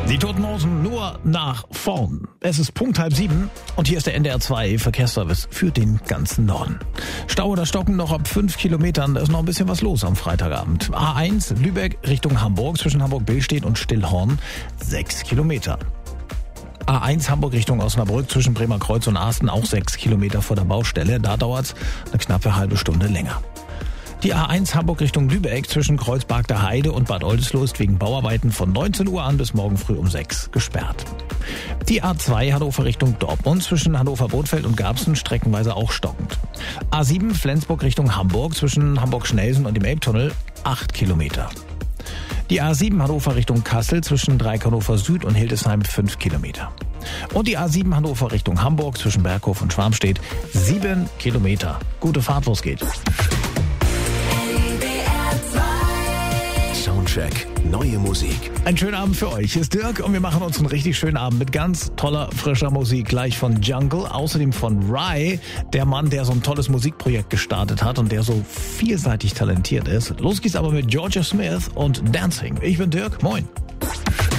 Die Toten Hosen nur nach vorn. Es ist Punkt 6:30 und hier ist der NDR 2 Verkehrsservice für den ganzen Norden. Stau oder Stocken noch ab 5 Kilometern. Da ist noch ein bisschen was los am Freitagabend. A1 Lübeck Richtung Hamburg zwischen Hamburg-Billstedt und Stillhorn 6 Kilometer. A1 Hamburg Richtung Osnabrück zwischen Bremerkreuz und Asten auch 6 Kilometer vor der Baustelle. Da dauert es eine knappe halbe Stunde länger. Die A1 Hamburg Richtung Lübeck zwischen Kreuzberg der Heide und Bad Oldesloe ist wegen Bauarbeiten von 19 Uhr an bis morgen früh um 6 gesperrt. Die A2 Hannover Richtung Dortmund zwischen Hannover-Bothfeld und Garbsen streckenweise auch stockend. A7 Flensburg Richtung Hamburg zwischen Hamburg-Schnelsen und dem Elbtunnel 8 Kilometer. Die A7 Hannover Richtung Kassel zwischen Dreieck Hannover Süd und Hildesheim 5 Kilometer. Und die A7 Hannover Richtung Hamburg zwischen Berghof und Schwarmstedt 7 Kilometer. Gute Fahrt, los geht's. Soundcheck, neue Musik. Einen schönen Abend für euch. Hier ist Dirk und wir machen uns einen richtig schönen Abend mit ganz toller, frischer Musik. Gleich von Jungle, außerdem von Rye, der Mann, der so ein tolles Musikprojekt gestartet hat und der so vielseitig talentiert ist. Los geht's aber mit Georgia Smith und Dancing. Ich bin Dirk, moin.